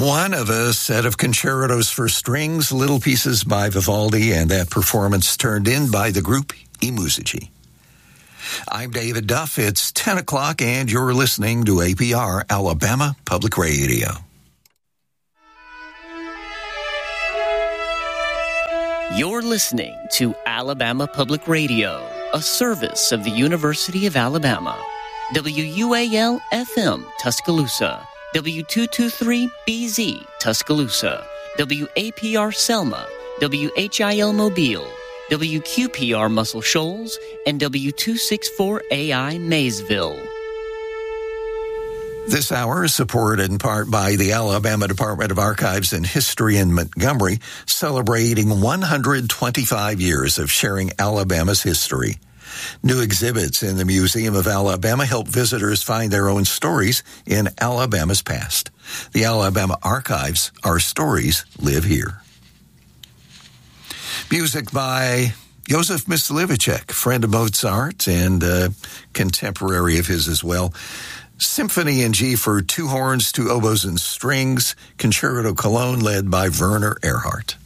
One of a set of concertos for strings, little pieces by Vivaldi, and that performance turned in by the group I Musici. I'm David Duff. It's 10 o'clock, and you're listening to APR, Alabama Public Radio. You're listening to Alabama Public Radio, a service of the University of Alabama. WUAL-FM, Tuscaloosa. W223BZ, Tuscaloosa, WAPR Selma, WHIL Mobile, WQPR Muscle Shoals, and W264AI Maysville. This hour is supported in part by the Alabama Department of Archives and History in Montgomery, celebrating 125 years of sharing Alabama's history. New exhibits in the Museum of Alabama help visitors find their own stories in Alabama's past. The Alabama Archives, our stories live here. Music by Joseph Myslivacek, friend of Mozart and contemporary of his as well. Symphony in G for two horns, two oboes and strings, Concerto Cologne led by Werner Erhardt.